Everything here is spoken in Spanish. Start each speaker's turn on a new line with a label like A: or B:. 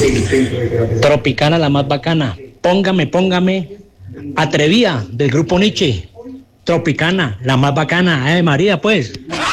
A: Tropicana, la más bacana. Póngame. Atrevida, del grupo Nietzsche. Tropicana, la más bacana. María, pues.